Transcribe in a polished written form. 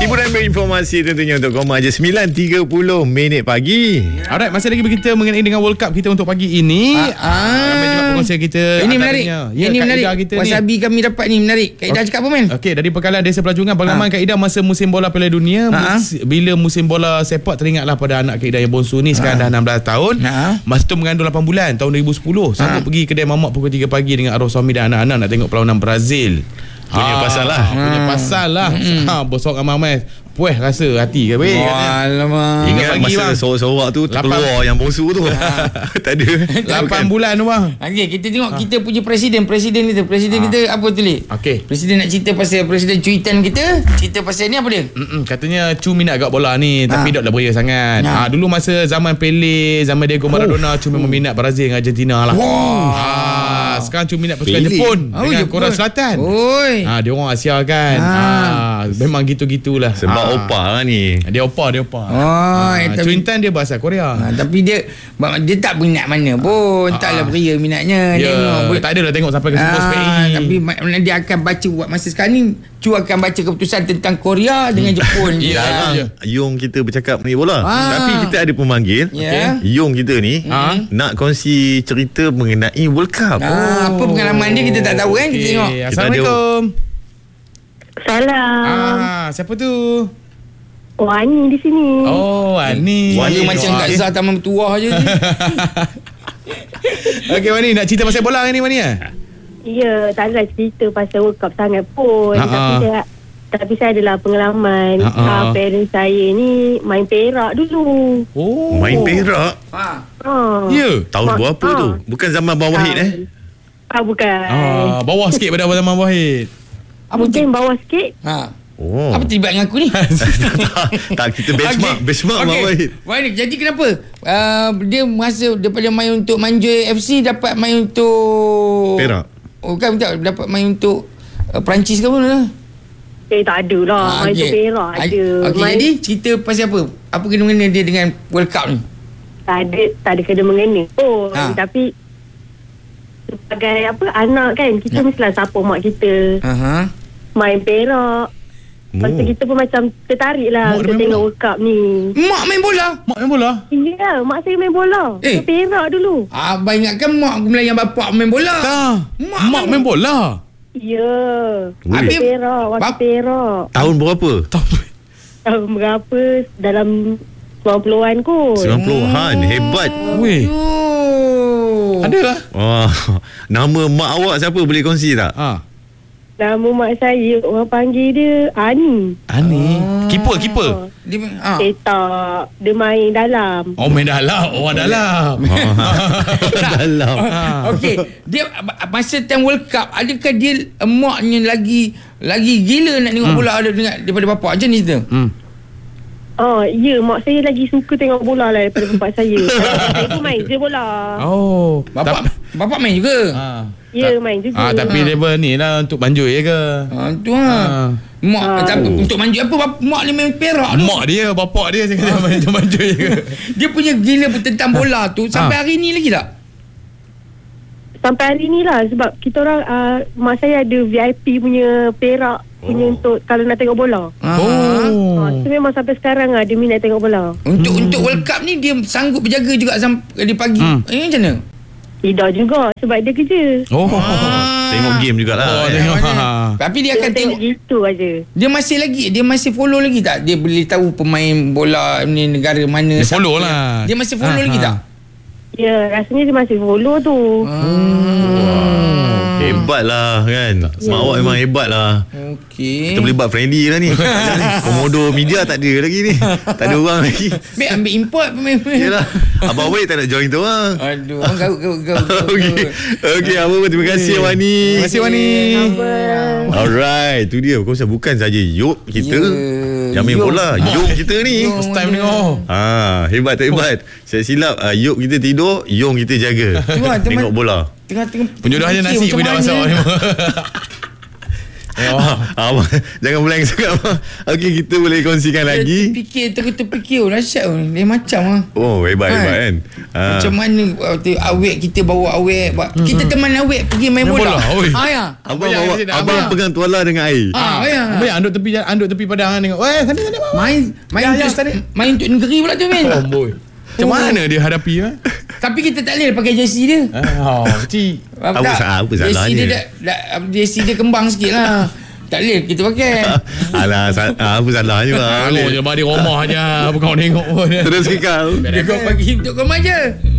Hiburan berinformasi tentunya untuk Koma je 9.30 minit pagi. Alright, masih lagi bercerita mengenai dengan World Cup kita untuk pagi ini. Ramai juga pengusaha kita. Ini menarik. Ini menarik. Wasabi kami dapat ni menarik. Kak Ida cakap apa man? Okey, dari Pekalan Desa Pelajuran pengalaman Kak Ida masa musim bola Piala Dunia. Bila musim bola sepak, teringatlah pada anak Kak Ida yang bongsu ni sekarang dah 16 tahun. Masa tu mengandung 8 bulan tahun 2010. Sanggup pergi kedai mamak pukul 3 pagi dengan arwah suami dan anak-anak nak tengok perlawanan Brazil. Punya pasal lah. Punya pasal lah. Bosok ramai-ramai. Puas rasa hati ke baik. Alamak. Ingat masa sorak-sorak tu terkeluar yang bongsu tu. Tak ada 8 bulan tu bang. Okey, kita tengok kita punya presiden kita apa tulis? Okey. Presiden nak cerita pasal presiden cuitan kita. Cerita pasal ni apa dia? Katanya Cu minat agak bola ni, tapi tak beria sangat. Dulu masa zaman Pele, zaman Diego Maradona, Cu memang minat Brazil dengan Argentina lah. Sekarang Cu minat pasukan Jepun dengan Korea Selatan. Dia orang Asia kan. Memang gitu-gitulah. Sebab opah lah ni. Dia opah. Cuitan dia bahasa Korea. Tapi dia tak minat mana pun. Taklah beria minatnya. Tak adalah tengok sampai ke Super Spain. Tapi dia akan baca buat masa sekarang ni. Cu akan baca keputusan tentang Korea dengan Jepun. Yung kita bercakap ni bola. Tapi kita ada pemanggil. Yung kita ni nak kongsi cerita mengenai World Cup. Apa pengalaman dia kita tak tahu kan. Kita tengok. Assalamualaikum. Salam. Siapa tu? Wani di sini. Oh, Wani. Wani macam kat Zah Taman Bertuah je. Okey Wani, nak cerita pasal bola ni Wani Ya, tak adalah cerita pasal World Cup sangat pun. Tapi saya adalah pengalaman. Parents saya ni main perak dulu. Main perak? Ya. Tahun berapa tu? Bukan zaman Abang Wahid Bukan. Bawah sikit pada zaman Wahid. Mungkin bawah sikit. Apa terlibat dengan aku ni? tak, kita benchmark Abang Wahid. Wahid, jadi kenapa? Dia masa daripada main untuk Manjoi FC dapat main untuk Perak. Bukan dapat main untuk Perancis ke mana? Tak ada lah. Main untuk Perak ada. Jadi cerita pasal apa? Apa kena-mengena dia dengan World Cup ni? Tak ada kena-mengena. Tapi sebagai anak kan, kita mestilah support mak kita. Main perak. Lepas tu kita pun macam tertarik lah kita tengok World Cup ni. Mak main bola? Ya, mak saya main bola. Perak dulu. Abang ingatkan mak melayan bapak main bola. Mak main bola? Ya. Waktu perak. Tahun berapa? Tahun berapa? Dalam 90-an kot. 90-an. Hebat. Weh. Ada lah. Nama mak awak siapa, boleh kongsi tak? Nama mak saya, orang panggil dia Ani. Kiper. Tak. Dia main dalam. Main dalam. Orang dalam. Dalam. Okey. Dia masa time World Cup, adakah dia maknya lagi gila nak tengok bola daripada bapak? Macam ni cerita? Ya, mak saya lagi suka tengok bola lah daripada bapak saya. Saya pun main je bola. Bapak main juga? Ya, main juga. Tapi dia ni lah untuk Manjoi ke? Tu lah. Mak untuk Manjoi apa? Mak ni main perak tu. Mak dia, bapak dia saya kata main Manjoi ke? Dia punya gila tentang bola tu sampai hari ni lagi tak? Sampai hari ni lah. Sebab kita orang mak saya ada VIP punya perak punya untuk kalau nak tengok bola. So memang sampai sekarang dia minat tengok bola. Untuk World Cup ni dia sanggup berjaga juga sampai di pagi. Macam mana? Tidak juga sebab dia kerja. Tengok game jugalah. Tapi dia akan tengok gitu aja. Dia masih follow lagi tak? Dia boleh tahu pemain bola ni negara mana. Dia follow lah. Dia masih follow lagi tak? Ya, rasanya dia masih follow tu. Hebat lah kan. Mak awak memang hebat lah. Okey. Kita boleh buat friendly lah ni. Komodo media tak ada lagi ni. Tak ada orang lagi. Ambil import pemain. Yelah. Abang Wei tak nak join tu orang. Aduh, orang gaut. Okey, apa pun terima kasih Wani. Terima kasih Wani. Alright, tu dia. Bukan saja Yop kita yang main bola. Yop kita ni first time tengok. Hebat tak hebat. Saya silap Yop kita tidur, Yong kita jaga. Tengok bola. Tengah penjodohannya nasi benda masak. Jangan blank sangat. Okey, kita boleh kongsikan lagi. Terfikir dahsyat dia macam hebat kan. Macam mana awek kita bawa awek kita teman awek pergi main bola. Abang pegang tuala dengan air. Abang anduk tepi padang tengok. Main untuk negeri pula tu Min. Macam mana dia hadapi Tapi kita tak boleh pakai jersey dia. Apa salahnya? Jersey dia kembang sikit lah. Tak boleh kita pakai. Apa salahnya Dia rumah je. Apa kau tengok pun. Terus kekal. Dia kau bagi untuk kau je.